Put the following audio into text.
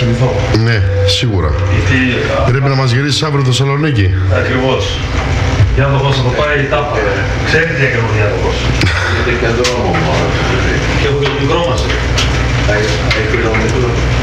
θυμηθώ. Ναι, σίγουρα. Γιατί, πρέπει να μας γυρίσεις αύριο το Θεσσαλονίκη. Ακριβώς. Για να το πώς θα το πάει η τάπα. Ξέρει τι έκανε ο διάδοχος. Γιατί και δρόμο. Και από το μικρό μας.